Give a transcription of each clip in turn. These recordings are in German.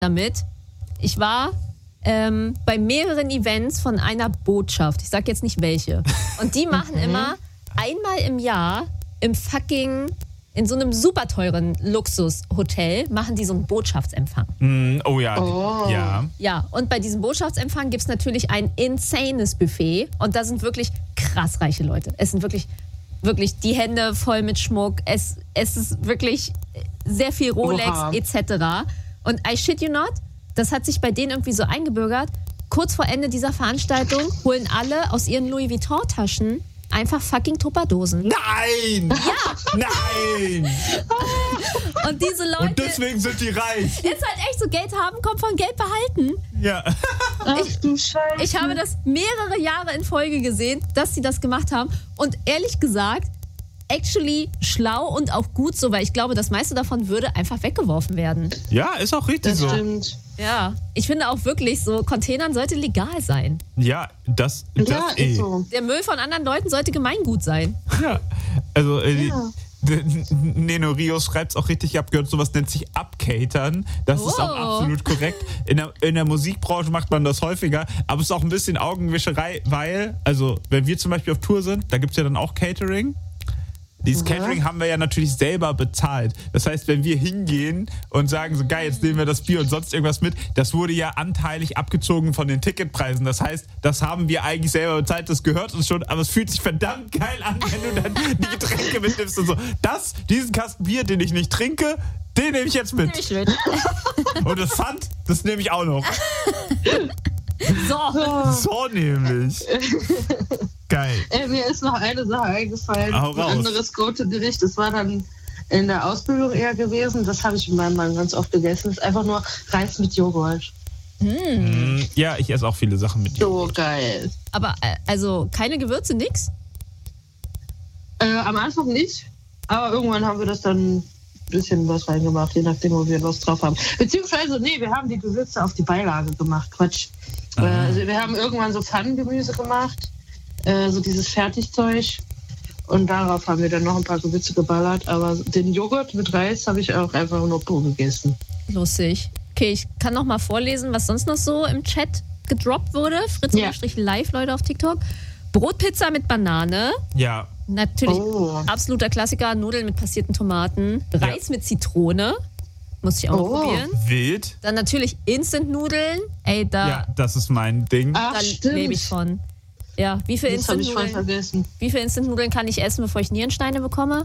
damit. Ich war bei mehreren Events von einer Botschaft. Ich sag jetzt nicht welche. Und die machen immer einmal im Jahr in so einem super teuren Luxushotel machen die so einen Botschaftsempfang. Oh ja. Ja. Ja, und bei diesem Botschaftsempfang gibt es natürlich ein insanes Buffet. Und da sind wirklich krass reiche Leute. Es sind wirklich die Hände voll mit Schmuck. Es ist wirklich sehr viel Rolex etc. Und I shit you not, das hat sich bei denen irgendwie so eingebürgert. Kurz vor Ende dieser Veranstaltung holen alle aus ihren Louis Vuitton-Taschen einfach fucking Tupperdosen. Nein! Ja! Nein! Und diese Leute... Und deswegen sind die reich. Ist halt echt so, Geld haben kommt von Geld behalten. Ja. Ach du Scheiße. Ich habe das mehrere Jahre in Folge gesehen, dass sie das gemacht haben. Und ehrlich gesagt, actually schlau und auch gut so, weil ich glaube, das meiste davon würde einfach weggeworfen werden. Ja, ist auch richtig Das so. stimmt. Ja, ich finde auch wirklich so, Containern sollte legal sein. Ja, das Ja, ist so. Der Müll von anderen Leuten sollte Gemeingut sein. Ja, also Neno Rios schreibt es auch richtig, ich habe gehört, sowas nennt sich Upcatern. Das ist auch absolut korrekt. In der Musikbranche macht man das häufiger, aber es ist auch ein bisschen Augenwischerei, weil, also wenn wir zum Beispiel auf Tour sind, da gibt es ja dann auch Catering. Dieses Catering haben wir ja natürlich selber bezahlt. Das heißt, wenn wir hingehen und sagen so, geil, jetzt nehmen wir das Bier und sonst irgendwas mit, das wurde ja anteilig abgezogen von den Ticketpreisen. Das heißt, das haben wir eigentlich selber bezahlt, das gehört uns schon, aber es fühlt sich verdammt geil an, wenn du dann die Getränke mitnimmst und so. Diesen Kasten Bier, den ich nicht trinke, den nehme ich jetzt mit. Und das Pfand, das nehme ich auch noch. So nämlich. Geil. Mir ist noch eine Sache eingefallen. Hau raus. Ein anderes Gericht. Das war dann in der Ausbildung eher gewesen. Das habe ich mit meinem Mann ganz oft gegessen. Das ist einfach nur Reis mit Joghurt. Ja, ich esse auch viele Sachen mit Joghurt. So geil. Aber also keine Gewürze, nix? Am Anfang nicht. Aber irgendwann haben wir das dann ein bisschen was reingemacht, je nachdem, wo wir was drauf haben. Beziehungsweise, nee, wir haben die Gewürze auf die Beilage gemacht. Quatsch. Also wir haben irgendwann so Pfannengemüse gemacht. So dieses Fertigzeug. Und darauf haben wir dann noch ein paar Gewürze geballert. Aber den Joghurt mit Reis habe ich auch einfach nur pur gegessen. Lustig. Okay, ich kann noch mal vorlesen, was sonst noch so im Chat gedroppt wurde. Fritz-Live, Leute, auf TikTok. Brotpizza mit Banane. Ja. Natürlich absoluter Klassiker. Nudeln mit passierten Tomaten. Reis mit Zitrone. Muss ich auch noch probieren. Wild. Dann natürlich Instant-Nudeln. Ey, Ja, das ist mein Ding. Ach, da stimmt. lebe ich von. Ja, wie viel Das habe ich voll vergessen. Instant-Nudeln kann ich essen, bevor ich Nierensteine bekomme?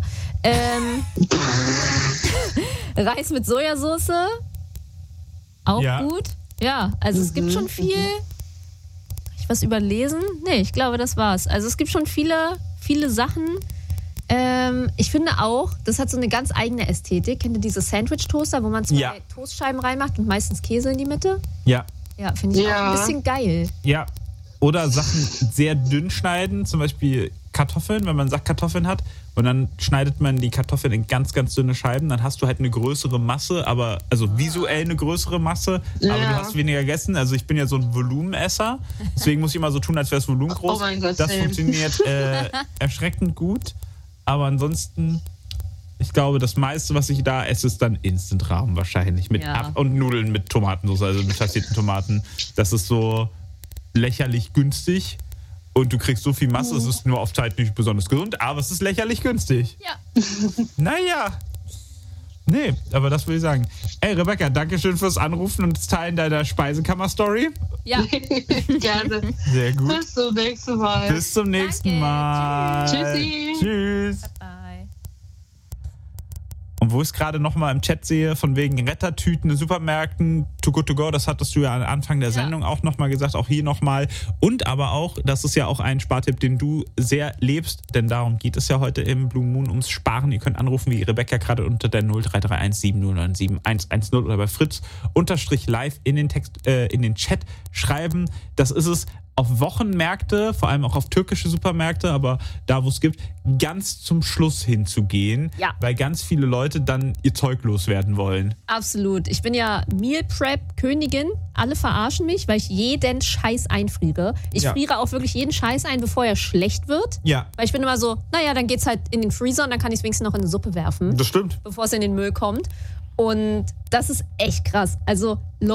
Reis mit Sojasauce. Auch gut. Ja, also es gibt schon viel. Kann ich was überlesen? Nee, ich glaube, das war's. Also es gibt schon viele Sachen. Ich finde auch, das hat so eine ganz eigene Ästhetik. Kennt ihr diese Sandwich-Toaster, wo man zwei Toastscheiben reinmacht und meistens Käse in die Mitte? Ja. Ja, finde ich auch ein bisschen geil. Ja. Oder Sachen sehr dünn schneiden, zum Beispiel Kartoffeln, wenn man Sackkartoffeln hat und dann schneidet man die Kartoffeln in ganz, ganz dünne Scheiben, dann hast du halt eine größere Masse, aber also visuell eine größere Masse, aber du hast weniger gegessen. Also ich bin ja so ein Volumenesser, deswegen muss ich immer so tun, als wäre das Volumen groß. Oh mein Gott, das funktioniert erschreckend gut, aber ansonsten, ich glaube, das meiste, was ich da esse, ist dann Instant-Rahmen wahrscheinlich und Nudeln mit Tomatensauce, also mit passierten Tomaten. Das ist so lächerlich günstig und du kriegst so viel Masse, es ist nur auf Zeit nicht besonders gesund, aber es ist lächerlich günstig. Ja. Naja. Nee, aber das würde ich sagen. Ey, Rebecca, danke schön fürs Anrufen und das Teilen deiner Speisekammer-Story. Ja. Gerne. Sehr gut. Bis zum nächsten Mal. Bis zum nächsten Mal. Tschüssi. Tschüss. Bye. Und wo ich es gerade nochmal im Chat sehe, von wegen Rettertüten in Supermärkten, Too Good To Go, das hattest du ja am Anfang der Sendung auch nochmal gesagt, auch hier nochmal. Und aber auch, das ist ja auch ein Spartipp, den du sehr lebst, denn darum geht es ja heute im Blue Moon ums Sparen. Ihr könnt anrufen wie Rebecca gerade unter der 0331 7097 110 oder bei Fritz_live in den Chat schreiben. Das ist es. Auf Wochenmärkte, vor allem auch auf türkische Supermärkte, aber da, wo es gibt, ganz zum Schluss hinzugehen, weil ganz viele Leute dann ihr Zeug loswerden wollen. Absolut. Ich bin ja Meal Prep Königin. Alle verarschen mich, weil ich jeden Scheiß einfriere. Ich friere auch wirklich jeden Scheiß ein, bevor er schlecht wird. Ja. Weil ich bin immer so, naja, dann geht's halt in den Freezer und dann kann ich es wenigstens noch in eine Suppe werfen. Das stimmt. Bevor es in den Müll kommt. Und das ist echt krass. Also